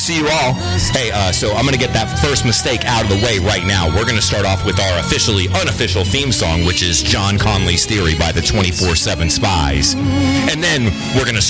See you all. Hey, so I'm going to get that first mistake out of the way right now. We're going to start off with our officially unofficial theme song, which is John Conley's Theory by the 24/7 Spies. And then we're going to